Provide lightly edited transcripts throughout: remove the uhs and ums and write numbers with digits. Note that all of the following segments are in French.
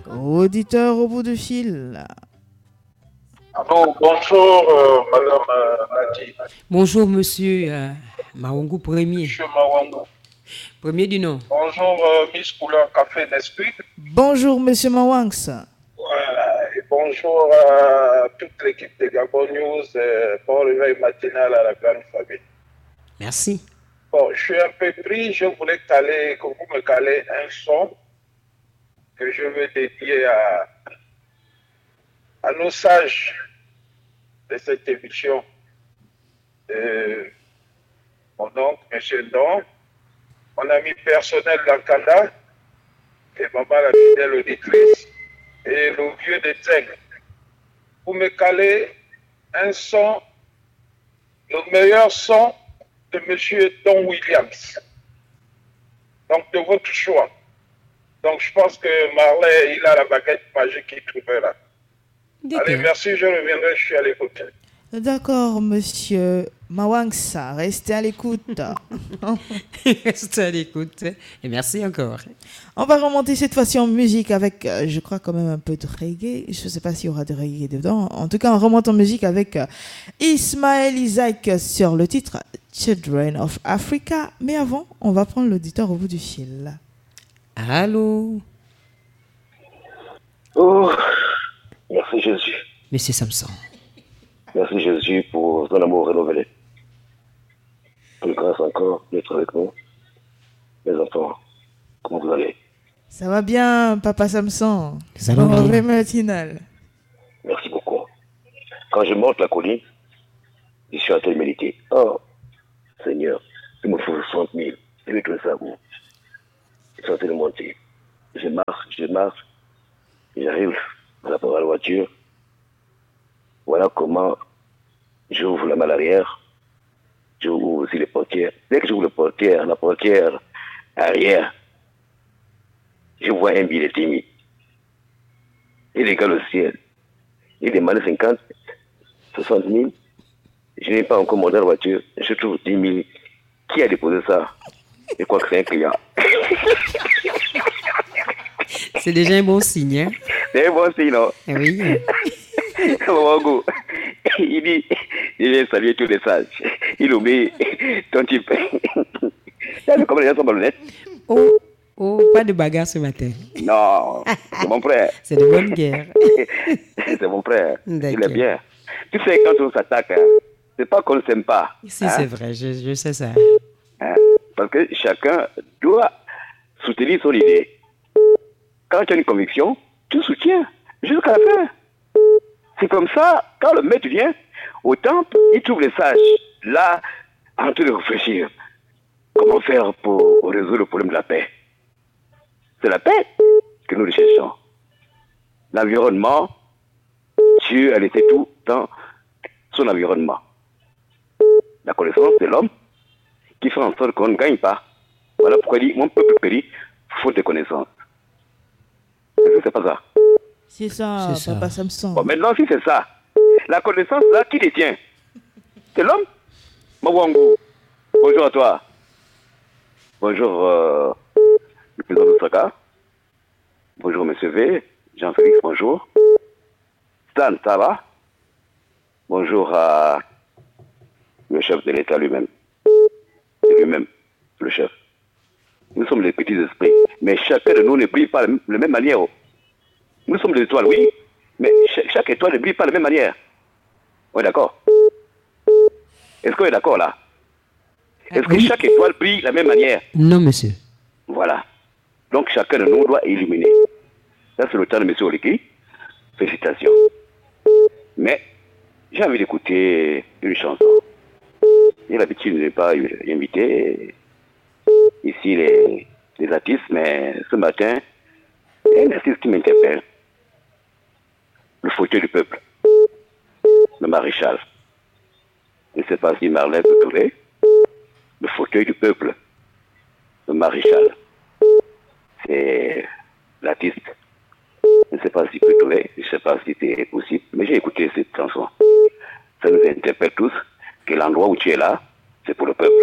Auditeur au bout du fil. Alors, bonjour, Madame Nadi. Bonjour, monsieur Mawangu Premier. Monsieur Mawango. Premier du nom. Bonjour, Miss Couleur Café Nesquik. Bonjour, monsieur Mawangs. Voilà, et bonjour à toute l'équipe de Gabon News. Bon réveil matinal à la grande famille. Merci. Bon, je suis un peu pris. Je voulais que vous me calez un son que je veux dédier à nos sages de cette émission. Mon oncle, M. Don, mon ami personnel d'Ankanda, et maman la fidèle auditrice, et le vieux de Tseng. Vous me calez un son, le meilleur son de M. Don Williams. Donc, de votre choix. Donc, je pense que Marley, il a la baguette magique qu'il trouvait là. Allez, merci, je reviendrai, je suis à l'écoute. D'accord, monsieur Mawangs, restez à l'écoute. Restez à l'écoute. Et merci encore. On va remonter cette fois-ci en musique avec, je crois, quand même un peu de reggae. Je ne sais pas s'il y aura de reggae dedans. En tout cas, on remonte en musique avec Ismaël Isaac sur le titre Children of Africa. Mais avant, on va prendre l'auditeur au bout du fil. Allô? Oh, merci Jésus. Monsieur Samson. Merci Jésus pour ton amour renouvelé. Une grâce encore d'être avec nous. Mes enfants, comment vous allez? Ça va bien, Papa Samson. Ça va Bon bien. matinal. Merci beaucoup. Quand je monte la colline, je suis en train de méditer. Oh, Seigneur, il me faut 60 000. Je vais trouver ça où? Je suis en train de monter. Je marche. J'arrive à la voiture. Voilà comment j'ouvre la malle arrière. J'ouvre aussi les portières. Dès que j'ouvre la portière arrière, je vois un billet timide. Il regarde le ciel. Il demande 50, 60 000. Je n'ai pas encore monté la voiture. Je trouve 10 000. Qui a déposé ça? Je crois que c'est un client. C'est déjà un bon signe, hein? C'est un bon signe, non? Oui. Il dit, il vient saluer tous les sages. Il oublie ton type. Comment les gens sont malhonnêtes? Oh, pas de bagarre ce matin. Non, c'est mon frère. C'est de bonne guerre. C'est mon frère. D'accord. Il est bien. Tu sais, quand on s'attaque, c'est pas qu'on ne s'aime pas. Si, c'est vrai, je sais ça. Parce que chacun doit soutenir son idée. Quand tu as une conviction, tu soutiens jusqu'à la fin. C'est comme ça, quand le maître vient au temple, il trouve les sages là, en train de réfléchir. Comment faire pour résoudre le problème de la paix? C'est la paix que nous recherchons. L'environnement, Dieu a laissé tout dans son environnement. La connaissance de l'homme qui fait en sorte qu'on ne gagne pas. Voilà pourquoi il dit, mon peuple périt, faute de connaissance. Est-ce que c'est pas ça? C'est ça, Papa Samson. Bon, maintenant, si c'est ça, la connaissance là, qui détient? C'est l'homme? Mawangu, bonjour à toi. Bonjour, le président de Saka. Bonjour, monsieur V. Jean-Félix, bonjour. Stan, ça va? Bonjour à le chef de l'État lui-même. C'est lui-même, le chef. Nous sommes les petits esprits, mais chacun de nous ne brille pas de la même manière. Nous sommes des étoiles, oui, mais chaque étoile ne brille pas de la même manière. On est d'accord? Est-ce qu'on est d'accord là? Est-ce que chaque étoile brille de la même manière? Non, monsieur. Voilà. Donc chacun de nous doit illuminer. Ça, c'est le temps de M. Oliki. Félicitations. Mais j'ai envie d'écouter une chanson. J'ai l'habitude de ne pas inviter ici les artistes, mais ce matin, il y a un artiste qui m'interpelle. Le fauteuil du peuple. Le maréchal. Je ne sais pas si Marlène peut trouver. Le fauteuil du peuple. Le maréchal. C'est l'artiste. Je ne sais pas s'il peut trouver. Je ne sais pas si c'est possible. Mais j'ai écouté cette chanson. Ça nous interpelle tous que l'endroit où tu es là, c'est pour le peuple.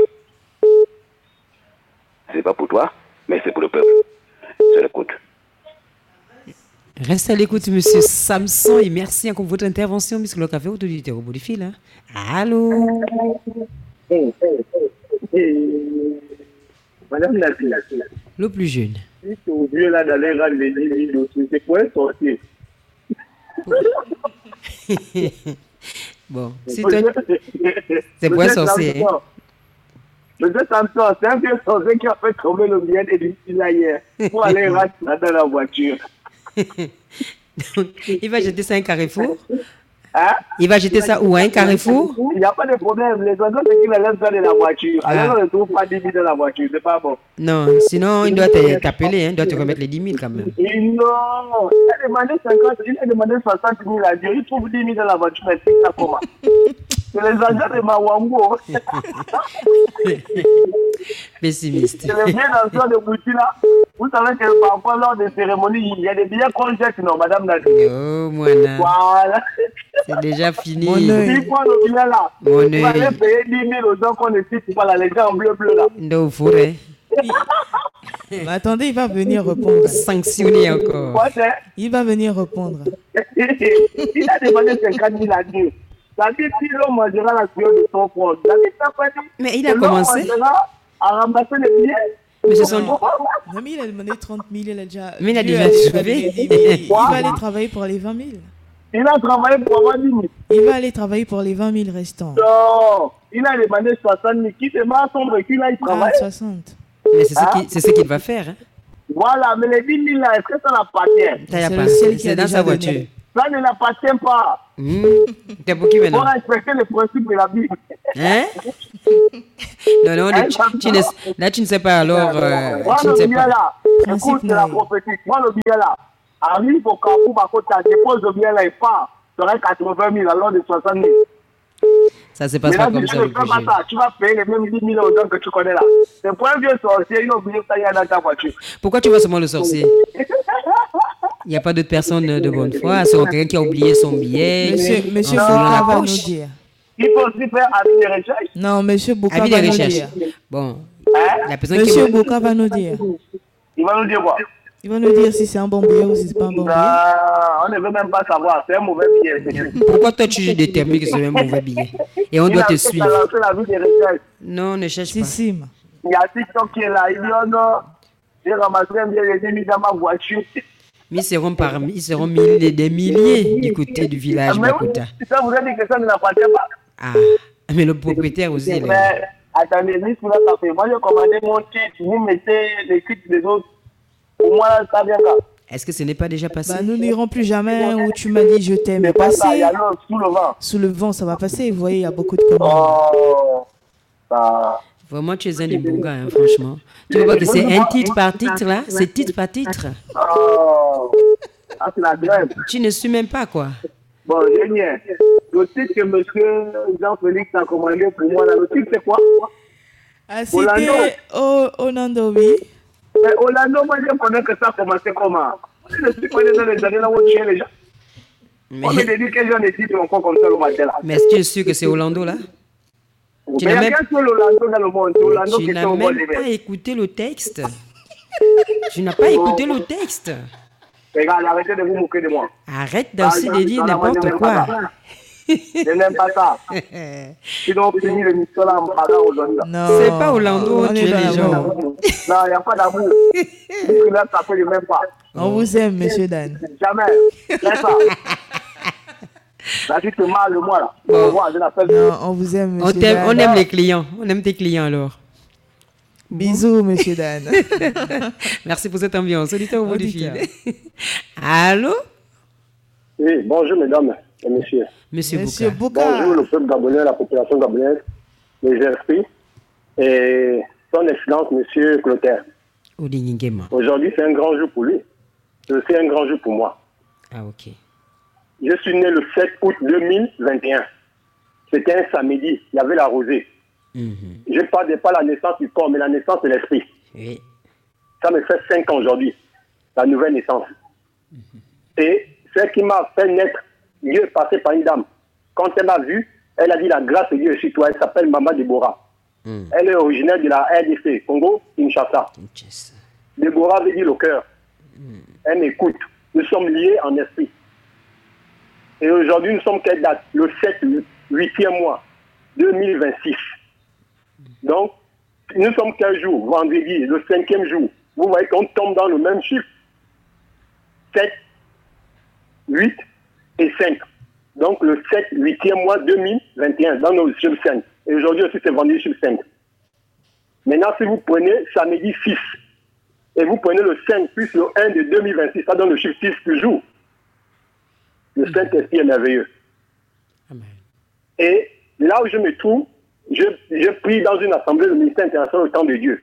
C'est pas pour toi, mais c'est pour le peuple. Je l'écoute. Reste à l'écoute, monsieur Samson, et merci encore pour votre intervention, puisque le café autorité au bout du fil. Hein. Allô? Madame la fille, Le plus jeune. si tu es vieux là dans les rangs de 10 000 aussi, c'est quoi un sorcier? Bon, si toi, c'est pour un sorcier. Hein? Monsieur Samson, c'est un vieux sorcier qui a fait tomber le billet de là hier pour aller rater là dans la voiture. Donc, il va jeter ça à un carrefour. Hein? Il va jeter ça où? À un carrefour? Il n'y a pas de problème. Les oiseaux, c'est qu'ils laissent ça de la voiture. Alors, on ne trouve pas 10 000 dans la voiture. C'est pas bon. Non, sinon, il doit t'appeler, hein, il doit te remettre les 10 000 quand même. Et non, il a demandé 50, il a demandé 60 000 à Dieu. Il trouve 10 000 dans la voiture, mais c'est ça comment? C'est les agents de Mawambo. Pessimiste. C'est les vieux danseurs de Bouti là. Vous savez que parfois, lors des cérémonies, il y a des billets qu'on jette, non, madame Nadine? Oh, moina. Voilà. C'est déjà fini. Mon œil. Il prend le billet là. Mon Vous œil. allez payer 10 000 aux gens qu'on ne cite pas là, les gens en bleu là. Ndo fourré. Mais attendez, il va venir répondre. Sanctionné encore. Quoi, c'est? Il va venir répondre. Il a demandé 50 000 à Dieu. Ça dit si l'homme mangera la cuillère de son front. Ça dit ça pas dit. Mais il a que commencé. l'homme mangera à ramasser les billets. Mais c'est son... Rémi, il a demandé 30 000, il a déjà. Mais il a Dieu déjà dit trouvé. donner 10 000. Il va aller travailler pour les 20 000. Il a travaillé pour avoir 10 000. Il va aller travailler pour les 20 000 restants. Non, il a demandé 60 000. Qui te met à son recul là, il Ah, travaille. 60. Mais c'est ce qu'il va faire. Hein. Voilà, mais les 10 000 là, est-ce que ça l'appartient? Ça y a C'est pas. le ciel qui C'est a dans déjà sa donné. voiture. Ça ne l'appartient pas. T'es pour qui Il faut maintenant? respecter les principes de la Bible. Hein? Non, non, là tu ne sais pas alors. Moi, Tu ne le sais billet pas. là, Principe écoute, c'est la Noël. prophétie. Moi, le billet là, arrive au Carrefour, par contre, tu déposes le billet là, il part. Tu aurais 80 000 alors de 60 000. Ça se passe Mais pas là, comme tu ça ne le fais pas projet. ça. Tu vas payer les mêmes 10 000 aux gens que tu connais là. C'est pour un vieux sorcier, il a oublié ça, il y a dans ta voiture. Pourquoi tu vois seulement le sorcier? Il n'y a pas d'autres personnes de bonne foi. C'est quelqu'un qui a oublié son billet. Monsieur en fouillant Bouka la va nous poche. dire. Il faut aussi faire avis de recherche. Non, monsieur Bouka Avis va de nous recherche. dire. Bon, Hein? la personne qui Monsieur Bouka va nous dire. Il va nous dire quoi? Il va nous dire si c'est un bon billet ou si c'est pas un bon billet. Ah, on ne veut même pas savoir. C'est un mauvais billet. C'est tout. Pourquoi toi tu détermines que c'est un mauvais billet? Et on Il doit a te aussi suivre. lancé l'avis de recherche. Non, ne cherche Si, pas. si. Il y a TikTok qui est là. Il dit oh non, j'ai ramassé un billet de 10 000 dans ma voiture. Mais ils seront des milliers du côté du village Mais oui, Makuta. ça vous a dit que ça ne l'appartient pas. Ah, mais le propriétaire aussi, il est là. Mais attendez, juste pour la café. Moi, j'ai commandé mon titre. Vous mettez les titres des autres. Pour moi, ça vient là. Est-ce que ce n'est pas déjà passé? Bah, nous n'irons plus jamais où tu m'as dit je t'aime C'est pas ça. Il y passer. a l'eau sous le vent. Sous le vent, ça va passer. Vous voyez, il y a beaucoup de commandes. Oh, ça. Vraiment, tu es un Ibouga, hein, franchement. Tu vois que c'est un titre par titre, là? C'est titre par titre. Oh, ah, c'est la grève. Tu ne suis même pas, quoi. Bon, génial. Le titre que monsieur Jean-Félix a commandé pour moi, là, le titre, c'est quoi? Ah, Orlando. c'était Orlando, oui. Mais Orlando, moi, je connais que ça a commencé comment? Je suis pas dans les années là où tu es les gens. On me dit que j'en ai dit encore comme ça le matin là. Mais est-ce que tu es sûr que c'est Orlando, là? Mais il y a qu'un seul Orlando dans le monde. C'est Orlando Tu qui est n'as au bord même des pas mers. écouté le texte. Tu n'as pas écouté le texte. Regarde, arrêtez de vous moquer de moi. Arrête d'aussi de dire n'importe quoi. Je n'aime pas ça. Sinon, on finit l'émission là en parlant aujourd'hui. Non. C'est pas Orlando, On tu est es dans les la gens. mort. Non, il n'y a pas d'amour. Puisque là, ça fait le même pas. On vous aime, monsieur Dan. Jamais. Laisse ça. Là, tu te marres de moi là. Bon. Moi, je l'appelle. Non, on vous aime, On monsieur t'aime, Dan. on aime les clients. On aime tes clients alors. Bisous, monsieur Dan. Merci pour cette ambiance. Auditeur au bout du fil. Auditeur. Allô? Oui, bonjour mesdames et messieurs. Monsieur Monsieur Bouka. Bouka. Bonjour le peuple gabonais, la population gabonaise, les esprits et son excellence monsieur Clotaire. Oudingingema. Aujourd'hui, c'est un grand jour pour lui. C'est aussi un grand jour pour moi. Ah, ok. Je suis né le 7 août 2021. C'était un samedi, il y avait la rosée. Je ne parle pas la naissance du corps, mais la naissance de l'esprit. Oui. Ça me fait 5 ans aujourd'hui, la nouvelle naissance. Et ce qui m'a fait naître, Dieu est passé par une dame. Quand elle m'a vu, elle a dit la grâce de Dieu est sur toi. Elle s'appelle Mama Deborah. Elle est originaire de la RDC, Congo, Kinshasa. Deborah veut dire le cœur. Elle m'écoute. nous sommes liés en esprit. Et aujourd'hui, nous sommes quelle date? Le 7, 8e mois, 2026. Donc, nous sommes quel jour? Vendredi, le 5e jour. Vous voyez qu'on tombe dans le même chiffre. 7, 8 et 5. Donc, le 7, 8e mois 2021, dans nos chiffres 5. Et aujourd'hui aussi, c'est vendredi chiffre 5. Maintenant, si vous prenez samedi 6, et vous prenez le 5 plus le 1 de 2026, ça donne le chiffre 6 toujours. Le Saint-Esprit est merveilleux. Amen. Et là où je me trouve, je prie dans une assemblée de ministère international au temps de Dieu.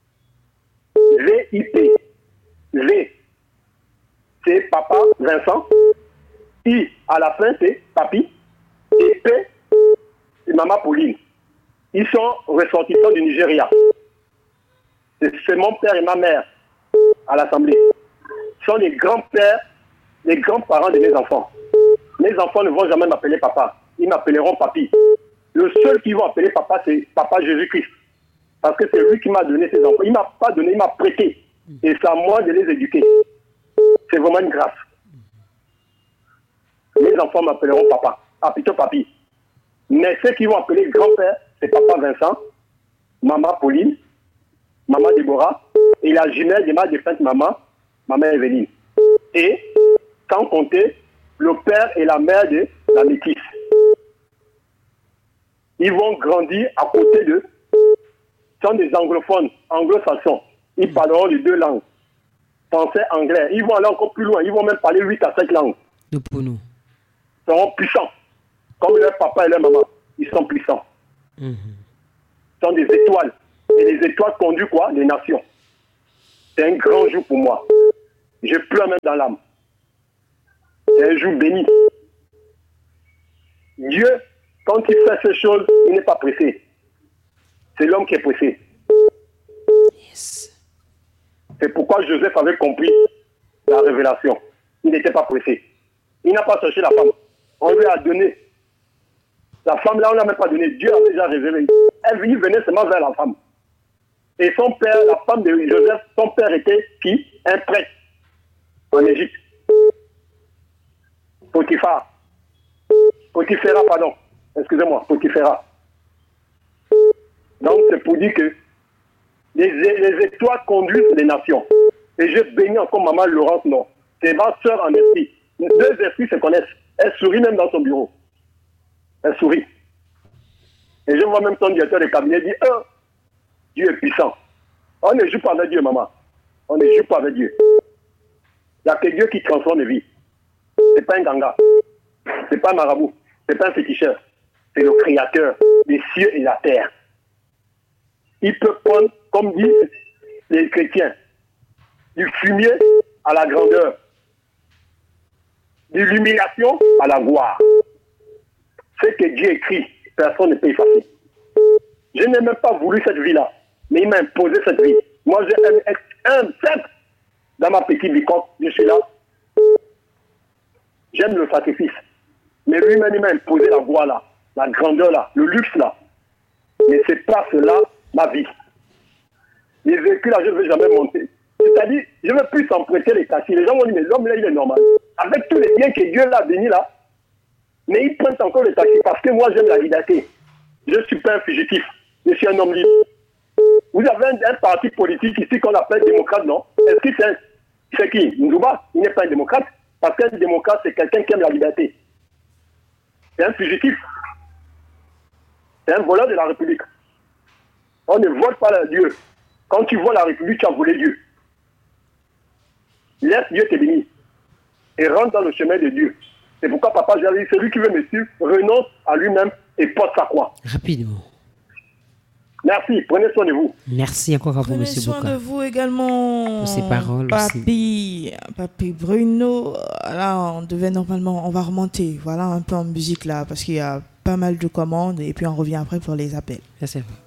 VIP. V, c'est Papa Vincent. I, à la fin, c'est Papi. Et P, c'est Maman Pauline. Ils sont ressortissants du Nigeria. C'est mon père et ma mère à l'assemblée. Ce sont les grands-pères, les grands-parents de mes enfants. Mes enfants ne vont jamais m'appeler papa. Ils m'appelleront papi. Le seul qui va appeler papa, c'est Papa Jésus-Christ. Parce que c'est lui qui m'a donné ses enfants. Il ne m'a pas donné, il m'a prêté. Et c'est à moi de les éduquer. C'est vraiment une grâce. Mes enfants m'appelleront papa. Ah, plutôt papi. Mais ceux qui vont appeler grand-père, c'est Papa Vincent, Maman Pauline, Maman Déborah, et la jumelle de ma défunte maman, Maman Evelyne. Et, sans compter, le père et la mère de la métisse. Ils vont grandir à côté d'eux. Ce sont des anglophones, anglo-saxons. Ils parleront les deux langues. Français, anglais. Ils vont aller encore plus loin. Ils vont même parler 8 à 5 langues. Pour nous. Ils seront puissants. Comme leur papa et leur maman. Ils sont puissants. Ce sont des étoiles. Et les étoiles conduisent quoi? Les nations. C'est un grand jour pour moi. Je pleure même dans l'âme. C'est un jour béni. Dieu, quand il fait ces choses, il n'est pas pressé. C'est l'homme qui est pressé. Yes. C'est pourquoi Joseph avait compris la révélation. Il n'était pas pressé. Il n'a pas cherché la femme. On lui a donné. La femme là, on ne l'a même pas donné. Dieu a déjà révélé. Elle venait seulement vers la femme. Et son père, la femme de Joseph, son père était qui? Un prêtre en Égypte. Potiphar. Potiphera, pardon. Excusez-moi, Potiphera. Donc c'est pour dire que les étoiles conduisent les nations. Et je bénis encore maman Laurence, non. C'est ma soeur en esprit. Deux esprits se connaissent. Elle sourit même dans son bureau. Elle sourit. Et je vois même son directeur de cabinet dire, Dieu est puissant. On ne joue pas avec Dieu, maman. On ne joue pas avec Dieu. Il n'y a que Dieu qui transforme les vies. Ce n'est pas un ganga. Ce n'est pas un marabout. Ce n'est pas un féticheur. C'est le créateur des cieux et de la terre. Il peut prendre, comme disent les chrétiens, du fumier à la grandeur, de l'humiliation à la gloire. Ce que Dieu écrit, personne ne peut effacer. Je n'ai même pas voulu cette vie-là, mais il m'a imposé cette vie. Moi, j'ai un simple dans ma petite bicoque, je suis là. J'aime le sacrifice. Mais lui-même, il m'a imposé la gloire là, la grandeur là, le luxe là. Mais c'est pas cela ma vie. Les véhicules là, je ne veux jamais monter. C'est-à-dire, je ne veux plus s'emprunter les taxis. Les gens vont dire, mais l'homme là, il est normal. Avec tous les biens que Dieu l'a béni là, mais il prend encore les taxis parce que moi, j'aime la liberté. Je ne suis pas un fugitif. Je suis un homme libre. Vous avez un parti politique ici qu'on appelle démocrate, non? Est-ce que c'est qui? Ndouba, il n'est pas un démocrate. Parce qu'un démocrate, c'est quelqu'un qui aime la liberté. C'est un fugitif. C'est un voleur de la République. On ne vole pas la Dieu. Quand tu voles la République, tu as volé Dieu. Laisse Dieu te bénir. Et rentre dans le chemin de Dieu. C'est pourquoi papa, j'ai dit, celui qui veut me suivre, renonce à lui-même et porte sa croix. Rapidement. Merci, prenez soin de vous. Merci encore à vous, Prenez M. soin Boka. de vous également. Pour ces paroles Papi Bruno. Là, on devait normalement, on va remonter. Voilà, un peu en musique là, parce qu'il y a pas mal de commandes et puis on revient après pour les appels. Merci à vous.